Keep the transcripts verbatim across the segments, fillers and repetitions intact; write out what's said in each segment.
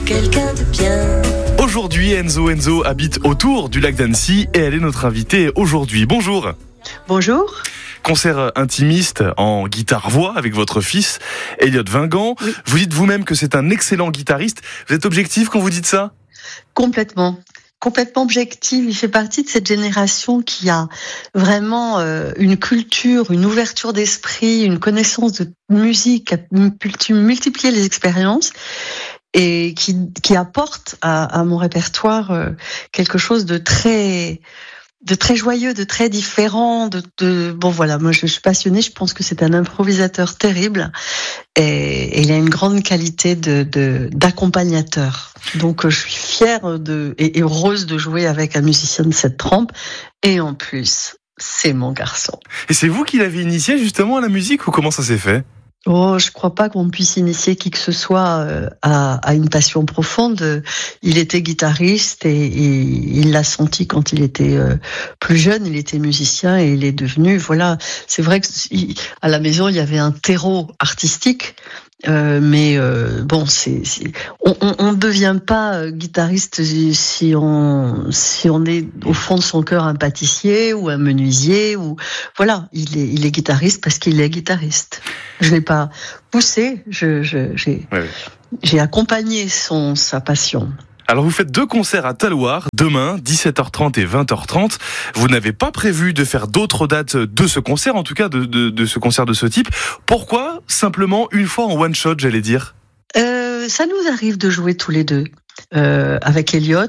quelqu'un de bien. Aujourd'hui, Enzo Enzo habite autour du lac d'Annecy et elle est notre invitée aujourd'hui. Bonjour. Bonjour. Concert intimiste en guitare-voix avec votre fils, Elliot Vingan. Oui. Vous dites vous-même que c'est un excellent guitariste. Vous êtes objectif quand vous dites ça ? Complètement. Complètement objectif. Il fait partie de cette génération qui a vraiment euh, une culture, une ouverture d'esprit, une connaissance de musique, a multiplié les expériences et qui, qui apporte à, à mon répertoire euh, quelque chose de très... de très joyeux, de très différent, de, de bon voilà, moi je, je suis passionnée, je pense que c'est un improvisateur terrible et, et il a une grande qualité de, de d'accompagnateur. Donc je suis fière de et heureuse de jouer avec un musicien de cette trempe et en plus, c'est mon garçon. Et c'est vous qui l'avez initié justement à la musique ou comment ça s'est fait ? Oh, je crois pas qu'on puisse initier qui que ce soit euh, à, à une passion profonde. Il était guitariste et, et il l'a senti quand il était euh, plus jeune. Il était musicien et il est devenu. Voilà, c'est vrai que il, à la maison il y avait un terreau artistique, euh, mais euh, bon, c'est, c'est on ne devient pas euh, guitariste si on si on est au fond de son cœur un pâtissier ou un menuisier ou voilà. Il est il est guitariste parce qu'il est guitariste. Je l'ai pas poussé, je, je, j'ai, ouais. j'ai accompagné son, sa passion. Alors vous faites deux concerts à Talloires, demain, dix-sept heures trente et vingt heures trente. Vous n'avez pas prévu de faire d'autres dates de ce concert, en tout cas de, de, de ce concert de ce type. Pourquoi simplement une fois en one shot, j'allais dire ? euh, Ça nous arrive de jouer tous les deux. Euh, avec Elliot,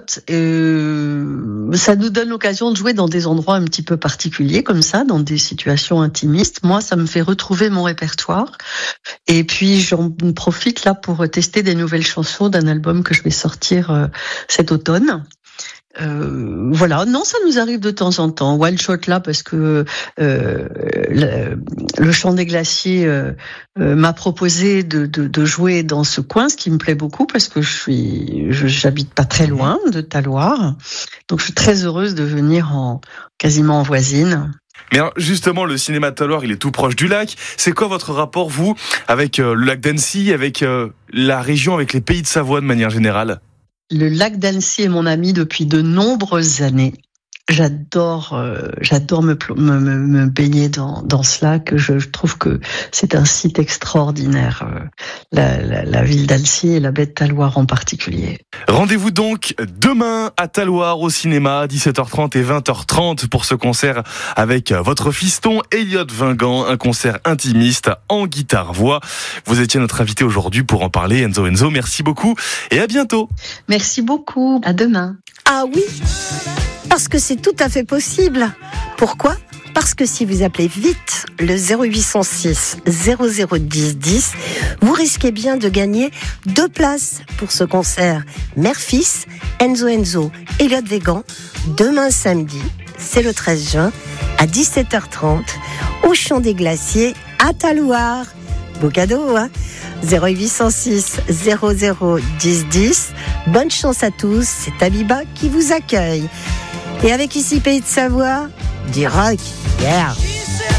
euh, ça nous donne l'occasion de jouer dans des endroits un petit peu particuliers comme ça, dans des situations intimistes. Moi, ça me fait retrouver mon répertoire et puis j'en profite là pour tester des nouvelles chansons d'un album que je vais sortir euh, cet automne. Euh, voilà, non, ça nous arrive de temps en temps. One shot là parce que euh, le, le Chant des Glaciers euh, euh, m'a proposé de, de, de jouer dans ce coin, ce qui me plaît beaucoup parce que je suis, je, j'habite pas très loin de Talloires, donc je suis très heureuse de venir en quasiment en voisine. Mais alors, justement, le cinéma de Talloires, il est tout proche du lac. C'est quoi votre rapport, vous, avec euh, le lac d'Annecy, avec euh, la région, avec les pays de Savoie de manière générale ? Le lac d'Annecy est mon ami depuis de nombreuses années. J'adore, euh, j'adore me, me, me baigner dans, dans ce lac. Je, je trouve que c'est un site extraordinaire, euh, la, la, la ville d'Annecy et la baie de Talloires en particulier. Rendez-vous donc demain à Talloires au cinéma, dix-sept heures trente et vingt heures trente pour ce concert avec votre fiston Elliot Vingan, un concert intimiste en guitare-voix. Vous étiez notre invité aujourd'hui pour en parler, Enzo Enzo. Merci beaucoup et à bientôt. Merci beaucoup. À demain. Ah oui, parce que c'est tout à fait possible. Pourquoi ? Parce que si vous appelez vite le zéro huit cent six zéro zéro dix dix, vous risquez bien de gagner deux places pour ce concert mère-fils, Enzo Enzo, Elliot Vingan, demain samedi, c'est le treize juin, à dix-sept heures trente, au Chant des Glaciers, à Talloires. Beau cadeau, hein ? zéro huit cent six zéro zéro dix dix. Bonne chance à tous, c'est Abiba qui vous accueille. Et avec ici Pays de Savoie, du rock, yeah.